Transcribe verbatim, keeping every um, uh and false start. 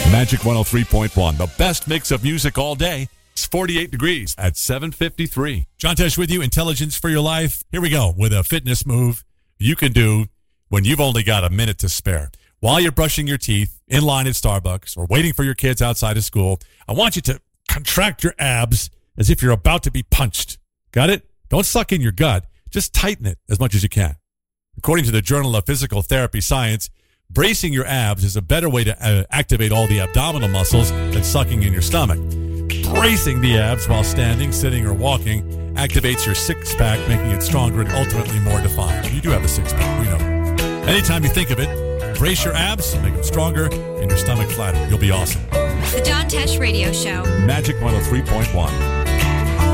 Magic one oh three point one, the best mix of music all day. It's forty-eight degrees at seven fifty-three. John Tesh with you, Intelligence for Your Life. Here we go with a fitness move you can do when you've only got a minute to spare. While you're brushing your teeth in line at Starbucks or waiting for your kids outside of school, I want you to contract your abs as if you're about to be punched. Got it? Don't suck in your gut. Just tighten it as much as you can. According to the Journal of Physical Therapy Science, bracing your abs is a better way to uh, activate all the abdominal muscles than sucking in your stomach. Bracing the abs while standing, sitting, or walking activates your six-pack, making it stronger and ultimately more defined. You do have a six-pack, we know. Anytime you think of it, brace your abs, make them stronger, and your stomach flatter. You'll be awesome. The John Tesh Radio Show. Magic one oh three point one.